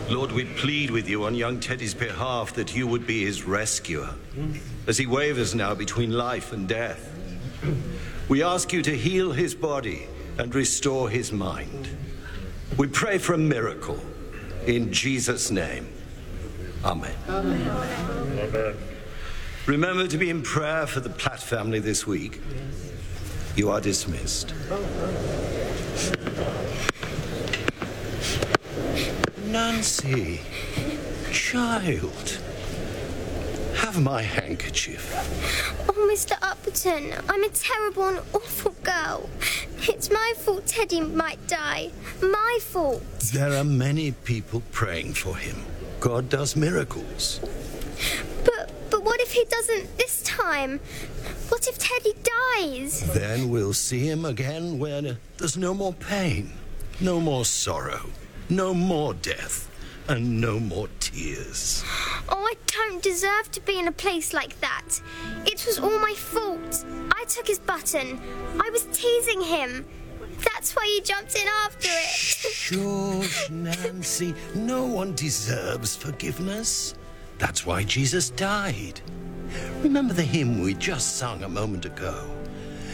Lord, we plead with you on young Teddy's behalf that you would be his rescuer, as he wavers now between life and death. We ask you to heal his body and restore his mind. We pray for a miracle. In Jesus' name. Amen. Amen. Remember to be in prayer for the Platt family this week. You are dismissed. Nancy, child, have my handkerchief. Oh, Mr. Upperton, I'm a terrible and awful girl. It's my fault Teddy might die. My fault. There are many people praying for him. God does miracles. But what if he doesn't this time? What if Teddy dies? Then we'll see him again when there's no more pain, no more sorrow, no more death, and no more tears. Oh, I don't deserve to be in a place like that. It was all my fault. I took his button. I was teasing him. That's why he jumped in after it. Shush, Nancy. No one deserves forgiveness. That's why Jesus died. Remember the hymn we just sung a moment ago.